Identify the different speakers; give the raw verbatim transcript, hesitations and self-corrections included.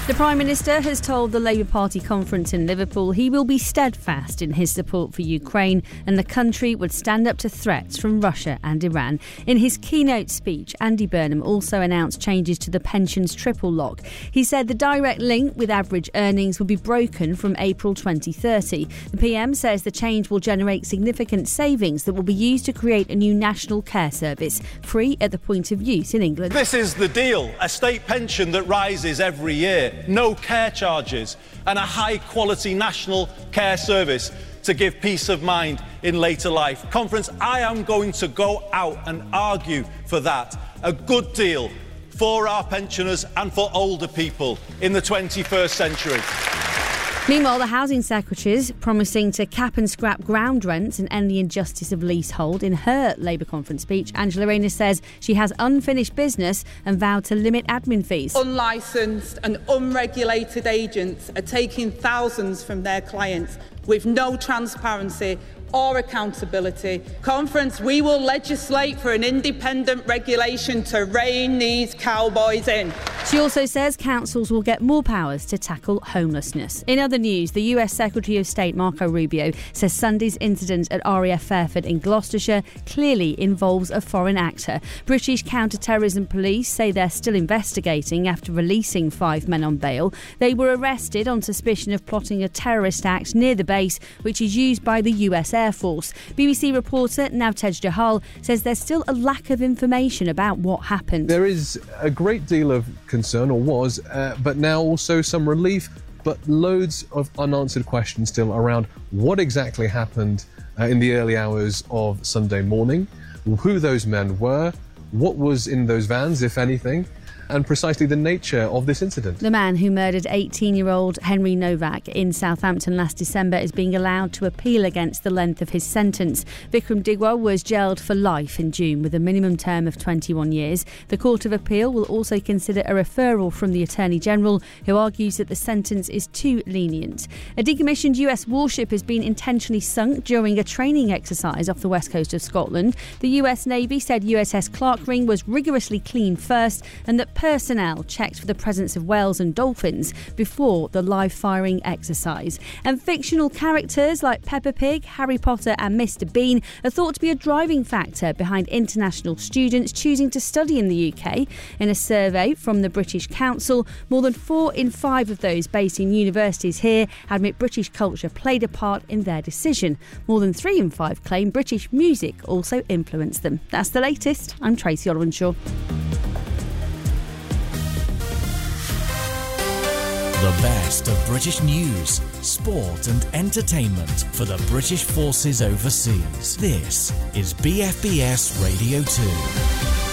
Speaker 1: The Prime Minister has told the Labour Party conference in Liverpool he will be steadfast in his support for Ukraine and the country would stand up to threats from Russia and Iran. In his keynote speech, Andy Burnham also announced changes to the pensions triple lock. He said the direct link with average earnings will be broken from April twenty thirty. The P M says the change will generate significant savings that will be used to create a new national care service, free at the point of use in England.
Speaker 2: This is the deal, a state pension that rises every year. No care charges and a high-quality national care service to give peace of mind in later life. Conference, I am going to go out and argue for that. A good deal for our pensioners and for older people in the twenty-first century.
Speaker 1: Meanwhile, the Housing Secretary is promising to cap and scrap ground rents and end the injustice of leasehold. In her Labour conference speech, Angela Rayner says she has unfinished business and vowed to limit admin fees.
Speaker 3: Unlicensed and unregulated agents are taking thousands from their clients with no transparency or accountability. Conference, we will legislate for an independent regulation to rein these cowboys in.
Speaker 1: She also says councils will get more powers to tackle homelessness. In other news, the U S Secretary of State Marco Rubio says Sunday's incident at R A F Fairford in Gloucestershire clearly involves a foreign actor. British counter-terrorism police say they're still investigating after releasing five men on bail. They were arrested on suspicion of plotting a terrorist act near the base, which is used by the U S Air Force. B B C reporter Navtej Jahal says there's still a lack of information about what happened.
Speaker 4: There is a great deal of concern, or was, uh, but now also some relief, but loads of unanswered questions still around what exactly happened uh, in the early hours of Sunday morning, who those men were, what was in those vans, if anything, and precisely the nature of this incident.
Speaker 1: The man who murdered eighteen-year-old Henry Novak in Southampton last December is being allowed to appeal against the length of his sentence. Vikram Digwa was jailed for life in June with a minimum term of twenty-one years. The Court of Appeal will also consider a referral from the Attorney General, who argues that the sentence is too lenient. A decommissioned U S warship has been intentionally sunk during a training exercise off the west coast of Scotland. The U S Navy said U S S Clark Ring was rigorously cleaned first and that personnel checked for the presence of whales and dolphins before the live firing exercise. And fictional characters like Peppa Pig, Harry Potter and Mister Bean are thought to be a driving factor behind international students choosing to study in the U K. In a survey from the British Council, more than four in five of those based in universities here admit British culture played a part in their decision. More than three in five claim British music also influenced them. That's the latest. I'm Tracy Olwenshaw.
Speaker 5: The best of British news, sport and entertainment for the British forces overseas. This is B F B S Radio two.